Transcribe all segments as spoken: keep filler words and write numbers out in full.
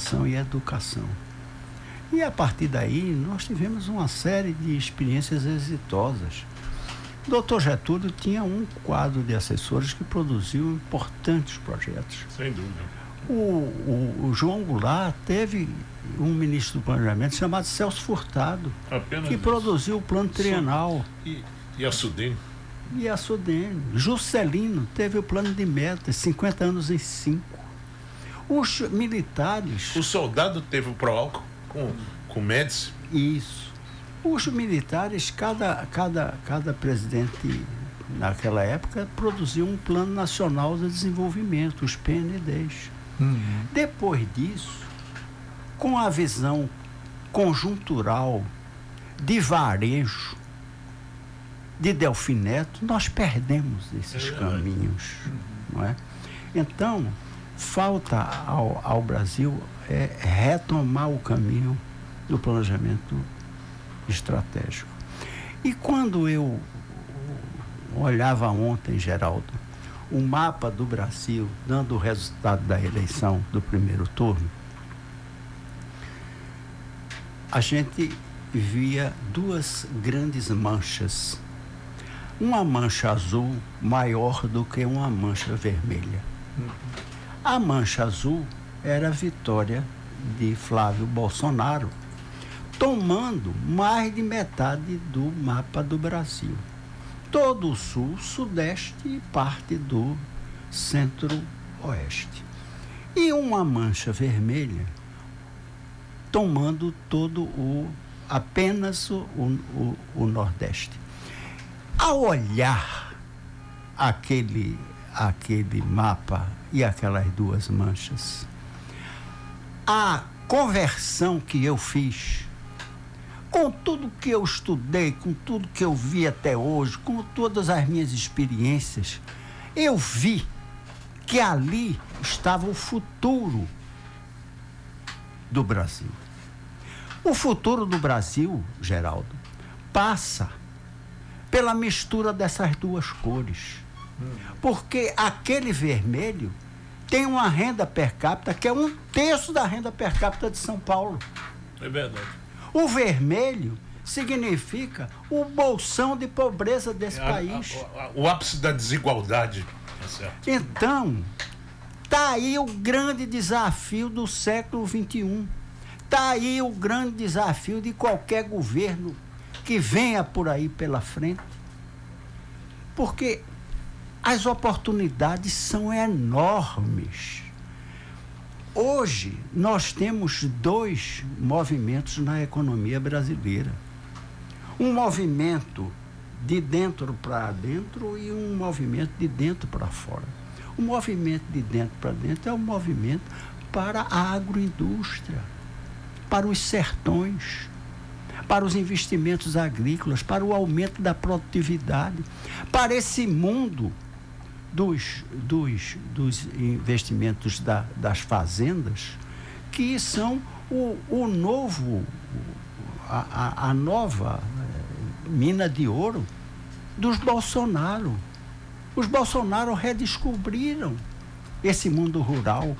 habitação e educação. E a partir daí nós tivemos uma série de experiências exitosas. O doutor Getúlio tinha um quadro de assessores que produziu importantes projetos. Sem dúvida. O, o, o João Goulart teve um ministro do planejamento chamado Celso Furtado, Apenas que isso. produziu o plano trienal. E, e a Sudene? E a Sudene. Juscelino teve o plano de metas, cinquenta anos em cinco. Os militares... O soldado teve o Proálcool com, com o Médici? Isso. Os militares, cada, cada, cada presidente naquela época produziu um plano nacional de desenvolvimento, os P N Ds. Uhum. Depois disso, com a visão conjuntural de varejo de Delfim Neto, nós perdemos esses é caminhos. Uhum. Não é? Então, falta ao, ao Brasil é retomar o caminho do planejamento estratégico. E quando eu olhava ontem, Geraldo, o mapa do Brasil, dando o resultado da eleição do primeiro turno, a gente via duas grandes manchas. Uma mancha azul maior do que uma mancha vermelha. A mancha azul era a vitória de Flávio Bolsonaro, tomando mais de metade do mapa do Brasil. Todo o sul, sudeste e parte do centro-oeste. E uma mancha vermelha tomando todo o, apenas o, o, o nordeste. Ao olhar aquele, aquele mapa e aquelas duas manchas, a conversão que eu fiz, com tudo que eu estudei, com tudo que eu vi até hoje, com todas as minhas experiências, eu vi que ali estava o futuro do Brasil. O futuro do Brasil, Geraldo, passa pela mistura dessas duas cores. Hum. Porque aquele vermelho tem uma renda per capita que é um terço da renda per capita de São Paulo. É verdade. O vermelho significa o bolsão de pobreza desse a, país. A, a, o ápice da desigualdade. É certo. Então, está aí o grande desafio do século vinte e um. Está aí o grande desafio de qualquer governo que venha por aí pela frente. Porque as oportunidades são enormes. Hoje, nós temos dois movimentos na economia brasileira. Um movimento de dentro para dentro e um movimento de dentro para fora. O movimento de dentro para dentro é um movimento para a agroindústria, para os sertões, para os investimentos agrícolas, para o aumento da produtividade, para esse mundo dos, dos, dos investimentos da, das fazendas, que são o, o novo, a, a, a nova mina de ouro dos Bolsonaro. Os Bolsonaro redescobriram esse mundo rural.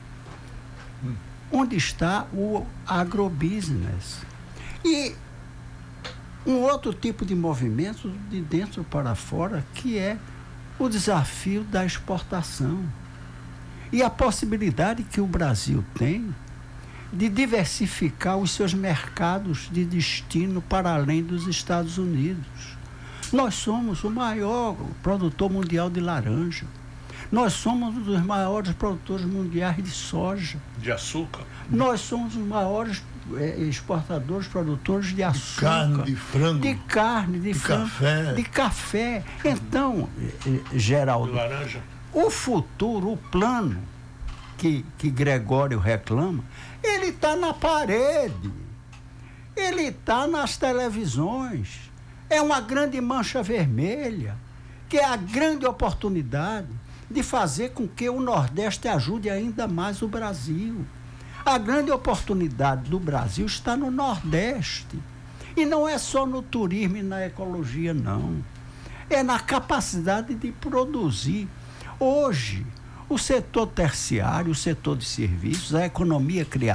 Onde está o agrobusiness? E um outro tipo de movimento de dentro para fora, que é o desafio da exportação. E a possibilidade que o Brasil tem de diversificar os seus mercados de destino para além dos Estados Unidos. Nós somos o maior produtor mundial de laranja. Nós somos um dos maiores produtores mundiais de soja. De açúcar. Nós somos os maiores é, exportadores, produtores de açúcar. De carne, de frango. De carne, de, de frango. Café. De café. Então, é, Geraldo, de laranja. O futuro, o plano que, que Gregório reclama, ele está na parede. Ele está nas televisões. É uma grande mancha vermelha, que é a grande oportunidade de fazer com que o Nordeste ajude ainda mais o Brasil. A grande oportunidade do Brasil está no Nordeste. E não é só no turismo e na ecologia, não. É na capacidade de produzir. Hoje, o setor terciário, o setor de serviços, a economia criativa,